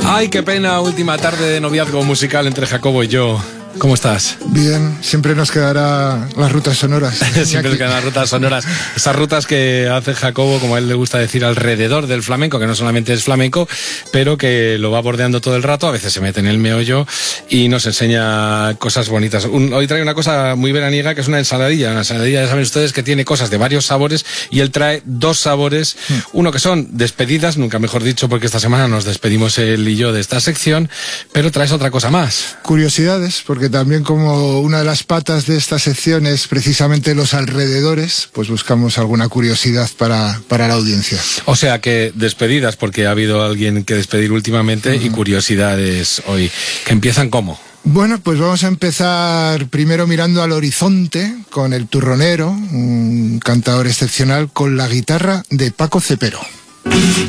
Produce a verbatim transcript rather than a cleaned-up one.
Ay, qué pena, última tarde de noviazgo musical entre Jacobo y yo. ¿Cómo estás? Bien, siempre nos quedará las rutas sonoras. Siempre nos quedan las rutas sonoras. Esas rutas que hace Jacobo, como a él le gusta decir, alrededor del flamenco, que no solamente es flamenco, pero que lo va bordeando todo el rato, a veces se mete en el meollo y nos enseña cosas bonitas. Un, hoy trae una cosa muy veraniega, que es una ensaladilla. Una ensaladilla, ya saben ustedes, que tiene cosas de varios sabores, y él trae dos sabores. Mm. Uno que son despedidas, nunca mejor dicho, porque esta semana nos despedimos él y yo de esta sección, pero traes otra cosa más. Curiosidades, porque que también, como una de las patas de esta sección es precisamente los alrededores, pues buscamos alguna curiosidad para, para la audiencia. O sea que despedidas, porque ha habido alguien que despedir últimamente, uh-huh. y curiosidades hoy, que empiezan ¿cómo? Bueno, pues vamos a empezar primero mirando al horizonte con el Turronero, un cantador excepcional, con la guitarra de Paco Cepero.